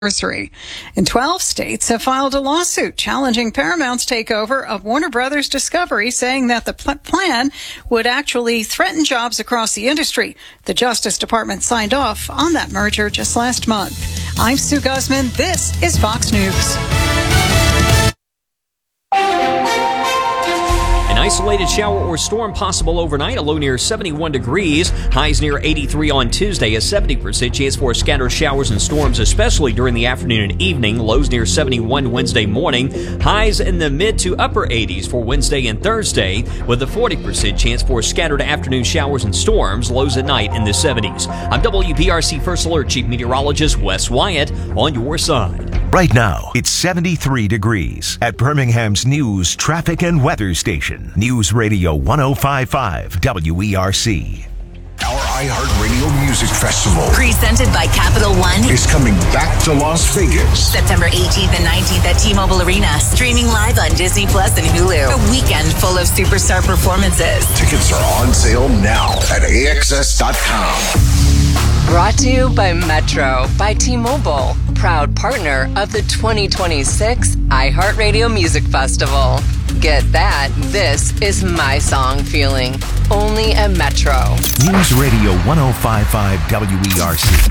anniversary. And 12 states have filed a lawsuit challenging Paramount's takeover of Warner Brothers Discovery, saying that the plan would actually threaten jobs across the industry. The Justice Department signed off on that merger just last month. I'm Sue Guzman. This is Fox News. An isolated shower or storm possible overnight, a low near 71 degrees. Highs near 83 on Tuesday, a 70% chance for scattered showers and storms, especially during the afternoon and evening. Lows near 71 Wednesday morning. Highs in the mid to upper 80s for Wednesday and Thursday, with a 40% chance for scattered afternoon showers and storms. Lows at night in the 70s. I'm WPRC First Alert Chief Meteorologist Wes Wyatt on your side. Right now, it's 73 degrees at Birmingham's news, traffic, and weather station. News Radio 105.5 WERC. Our iHeartRadio Music Festival, presented by Capital One, is coming back to Las Vegas. September 18th and 19th at T-Mobile Arena. Streaming live on Disney Plus and Hulu. A weekend full of superstar performances. Tickets are on sale now at AXS.com. Brought to you by Metro by T-Mobile, proud partner of the 2026 iHeartRadio Music Festival. Get that? This is my song feeling. Only at Metro. News Radio 105.5 WERC.